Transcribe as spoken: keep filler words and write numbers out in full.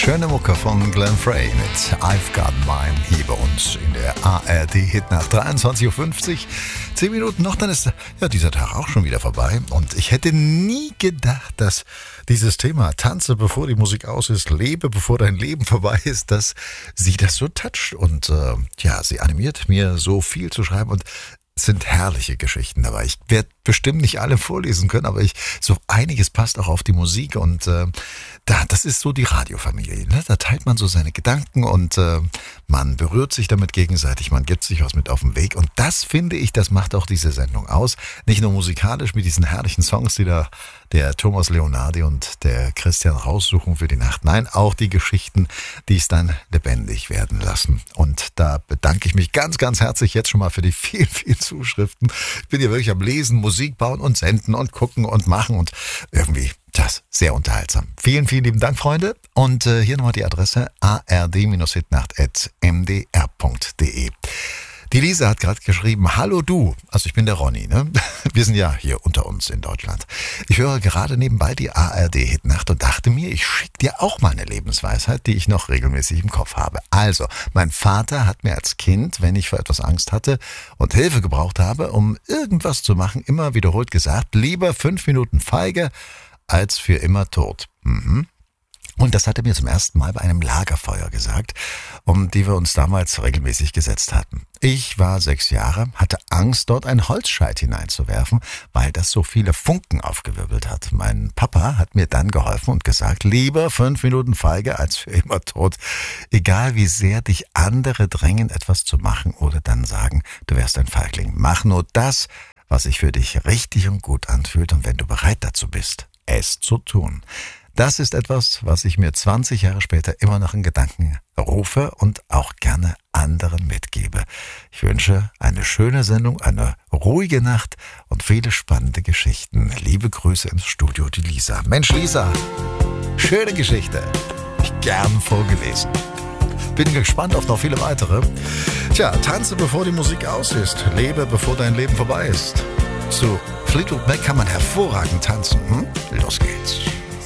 Schöne Mucke von Glenn Frey mit I've Got Mine hier bei uns in der A R D-Hit nach dreiundzwanzig Uhr fünfzig. Zehn Minuten noch, dann ist ja dieser Tag auch schon wieder vorbei. Und ich hätte nie gedacht, dass dieses Thema Tanze, bevor die Musik aus ist, lebe, bevor dein Leben vorbei ist, dass sie das so toucht. Und äh, ja, sie animiert mir so viel zu schreiben und es sind herrliche Geschichten dabei. Ich werde bestimmt nicht alle vorlesen können, aber ich so einiges passt auch auf die Musik und äh, da, das ist so die Radiofamilie. Ne? Da teilt man so seine Gedanken und äh, man berührt sich damit gegenseitig, man gibt sich was mit auf den Weg und das finde ich, das macht auch diese Sendung aus. Nicht nur musikalisch mit diesen herrlichen Songs, die da der Thomas Leonardi und der Christian raussuchen für die Nacht. Nein, auch die Geschichten, die es dann lebendig werden lassen. Und da bedanke ich mich ganz, ganz herzlich jetzt schon mal für die vielen, vielen Zuschriften. Ich bin hier wirklich am Lesen, Musik bauen und senden und gucken und machen und irgendwie das sehr unterhaltsam. Vielen, vielen lieben Dank, Freunde. Und äh, hier nochmal die Adresse a r d hitnacht at m d r punkt d e. Die Lisa hat gerade geschrieben, hallo du, also ich bin der Ronny, ne? Wir sind ja hier unter uns in Deutschland. Ich höre gerade nebenbei die A R D-Hitnacht und dachte mir, ich schicke dir auch mal eine Lebensweisheit, die ich noch regelmäßig im Kopf habe. Also, mein Vater hat mir als Kind, wenn ich vor etwas Angst hatte und Hilfe gebraucht habe, um irgendwas zu machen, immer wiederholt gesagt, lieber fünf Minuten feige als für immer tot. Mhm. Und das hat er mir zum ersten Mal bei einem Lagerfeuer gesagt, um die wir uns damals regelmäßig gesetzt hatten. Ich war sechs Jahre, hatte Angst, dort ein Holzscheit hineinzuwerfen, weil das so viele Funken aufgewirbelt hat. Mein Papa hat mir dann geholfen und gesagt, lieber fünf Minuten feige als für immer tot. Egal wie sehr dich andere drängen, etwas zu machen oder dann sagen, du wärst ein Feigling. Mach nur das, was sich für dich richtig und gut anfühlt und wenn du bereit dazu bist, es zu tun. Das ist etwas, was ich mir zwanzig Jahre später immer noch in Gedanken rufe und auch gerne anderen mitgebe. Ich wünsche eine schöne Sendung, eine ruhige Nacht und viele spannende Geschichten. Liebe Grüße ins Studio, die Lisa. Mensch, Lisa, schöne Geschichte. Ich gern vorgelesen. Bin gespannt auf noch viele weitere. Tja, tanze bevor die Musik aus ist. Lebe bevor dein Leben vorbei ist. Zu Fleetwood Mac kann man hervorragend tanzen. Hm? Los geht's.